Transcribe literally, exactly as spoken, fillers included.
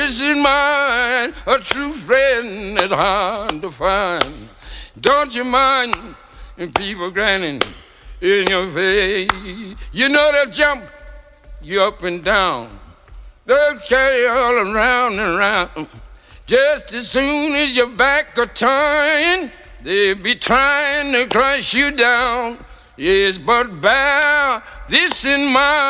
This is mine, a true friend is hard to find. Don't you mind people grinning in your face? You know they'll jump you up and down. They'll carry you all around and around. Just as soon as your back are turned, they'll be trying to crush you down. Yes, but bear this in mind.